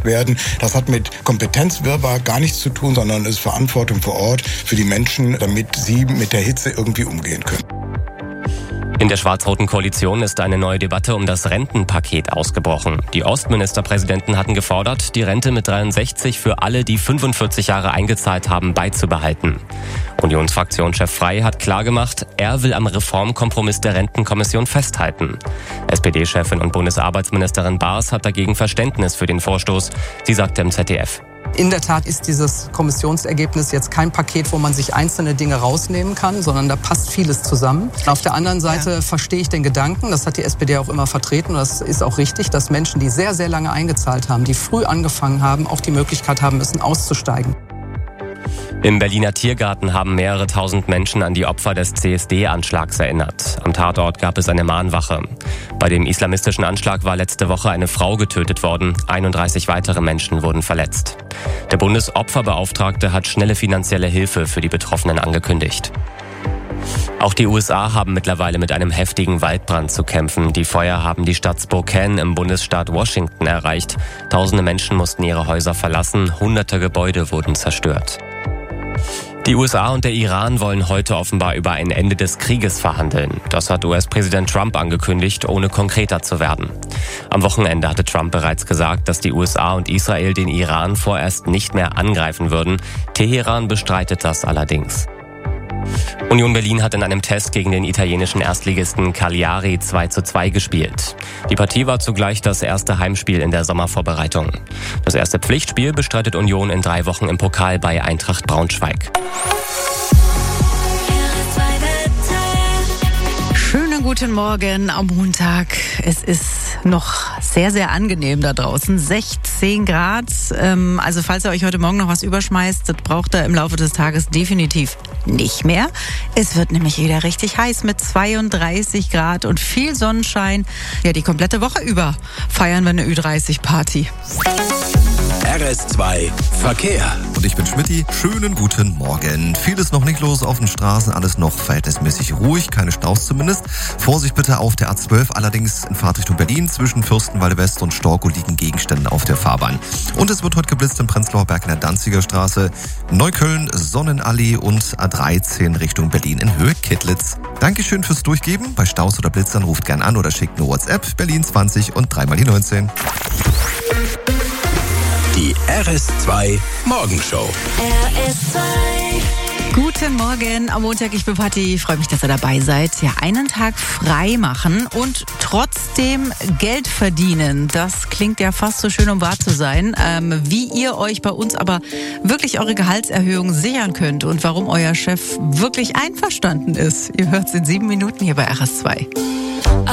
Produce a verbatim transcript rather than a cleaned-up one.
werden. Das hat mit Kompetenzwirrwarr gar nichts zu tun, sondern ist Verantwortung vor Ort für die Menschen, damit sie mit der Hitze irgendwie umgehen können. In der schwarz-roten Koalition ist eine neue Debatte um das Rentenpaket ausgebrochen. Die Ostministerpräsidenten hatten gefordert, die Rente mit dreiundsechzig für alle, die fünfundvierzig Jahre eingezahlt haben, beizubehalten. Unionsfraktionschef Frey hat klargemacht, er will am Reformkompromiss der Rentenkommission festhalten. S P D-Chefin und Bundesarbeitsministerin Baas hat dagegen Verständnis für den Vorstoß. Sie sagte im Z D F. In der Tat ist dieses Kommissionsergebnis jetzt kein Paket, wo man sich einzelne Dinge rausnehmen kann, sondern da passt vieles zusammen. Auf der anderen Seite ja. verstehe ich den Gedanken, das hat die S P D auch immer vertreten, und das ist auch richtig, dass Menschen, die sehr, sehr lange eingezahlt haben, die früh angefangen haben, auch die Möglichkeit haben müssen, auszusteigen. Im Berliner Tiergarten haben mehrere tausend Menschen an die Opfer des C S D-Anschlags erinnert. Am Tatort gab es eine Mahnwache. Bei dem islamistischen Anschlag war letzte Woche eine Frau getötet worden. einunddreißig weitere Menschen wurden verletzt. Der Bundesopferbeauftragte hat schnelle finanzielle Hilfe für die Betroffenen angekündigt. Auch die U S A haben mittlerweile mit einem heftigen Waldbrand zu kämpfen. Die Feuer haben die Stadt Spokane im Bundesstaat Washington erreicht. Tausende Menschen mussten ihre Häuser verlassen. Hunderte Gebäude wurden zerstört. Die U S A und der Iran wollen heute offenbar über ein Ende des Krieges verhandeln. Das hat U S-Präsident Trump angekündigt, ohne konkreter zu werden. Am Wochenende hatte Trump bereits gesagt, dass die U S A und Israel den Iran vorerst nicht mehr angreifen würden. Teheran bestreitet das allerdings. Union Berlin hat in einem Test gegen den italienischen Erstligisten Cagliari zwei zu zwei gespielt. Die Partie war zugleich das erste Heimspiel in der Sommervorbereitung. Das erste Pflichtspiel bestreitet Union in drei Wochen im Pokal bei Eintracht Braunschweig. Schönen guten Morgen am Montag. Es ist noch sehr, sehr angenehm da draußen. sechzehn Grad. Ähm, also falls ihr euch heute Morgen noch was überschmeißt, das braucht ihr im Laufe des Tages definitiv nicht mehr. Es wird nämlich wieder richtig heiß mit zweiunddreißig Grad und viel Sonnenschein. Ja, die komplette Woche über feiern wir eine Ü dreißig Party. R S zwei Verkehr. Und ich bin Schmitty. Schönen guten Morgen. Viel ist noch nicht los auf den Straßen, alles noch verhältnismäßig ruhig, keine Staus zumindest. Vorsicht bitte auf der A zwölf, allerdings in Fahrtrichtung Berlin zwischen Fürstenwalde West und Storkow liegen Gegenstände auf der Fahrbahn. Und es wird heute geblitzt im Prenzlauer Berg in der Danziger Straße, Neukölln, Sonnenallee und A dreizehn Richtung Berlin in Höhe Kittlitz. Dankeschön fürs Durchgeben. Bei Staus oder Blitzern ruft gern an oder schickt eine WhatsApp Berlin zwanzig und dreimal die neunzehn. Die R S zwei Morgenshow. R S zwei. Guten Morgen am Montag, ich bin Patti, freue mich, dass ihr dabei seid. Ja, einen Tag frei machen und trotzdem Geld verdienen. Das klingt ja fast so schön, um wahr zu sein. Ähm, wie ihr euch bei uns aber wirklich eure Gehaltserhöhung sichern könnt und warum euer Chef wirklich einverstanden ist. Ihr hört es in sieben Minuten hier bei R S zwei.